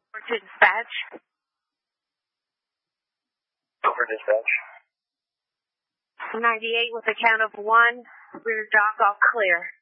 To dispatch. Over dispatch. 98 with a count of 1. Rear dock all clear.